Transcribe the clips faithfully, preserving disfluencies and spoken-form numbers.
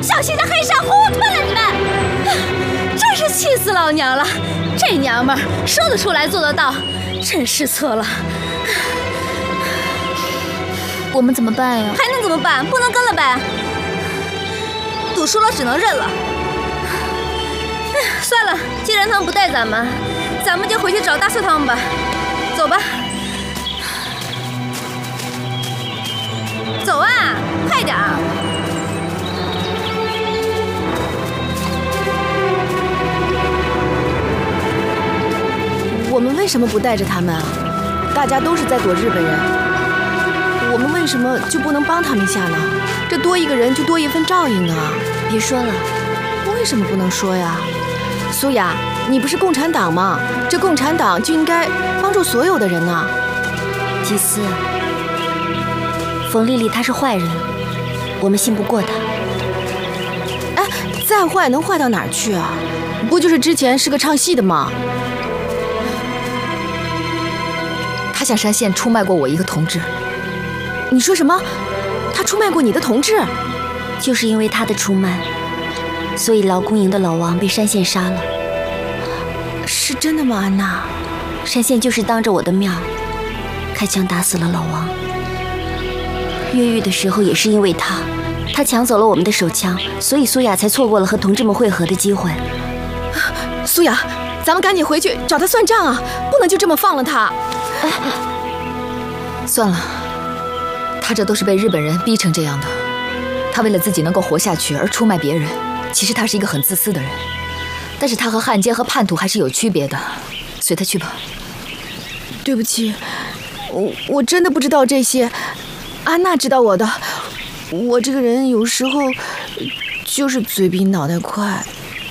小心这黑傻糊涂了你们！真是气死老娘了！这娘们儿说得出来做得到，真是错了。 我们怎么办呀？ 还能怎么办？不能跟了呗。赌输了只能认了。算了，既然他们不带咱们，咱们就回去找大帅他们吧。走吧。走啊，快点儿！ 我们为什么不带着他们啊？大家都是在躲日本人，我们为什么就不能帮他们一下呢？这多一个人就多一份照应啊！ 别说了， 为什么不能说呀？苏雅，你不是共产党吗？这共产党就应该帮助所有的人呢。 祭司，冯丽丽她是坏人，我们信不过她。 哎，再坏能坏到哪儿去啊？不就是之前是个唱戏的吗？ 他向山县出卖过我一个同志。 你说什么？他出卖过你的同志？ 就是因为他的出卖，所以劳工营的老王被山县杀了。 是真的吗，安娜？ 山县就是当着我的面开枪打死了老王。越狱的时候也是因为他，他抢走了我们的手枪，所以苏雅才错过了和同志们会合的机会。 苏雅，咱们赶紧回去找他算账啊！不能就这么放了他。 哎，算了，他这都是被日本人逼成这样的。他为了自己能够活下去而出卖别人，其实他是一个很自私的人。但是他和汉奸和叛徒还是有区别的，随他去吧。 对不起，我我真的不知道这些，安娜知道我的。我这个人有时候就是嘴比脑袋快。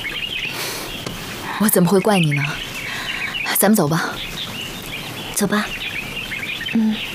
我怎么会怪你呢？咱们走吧。 走吧。 嗯。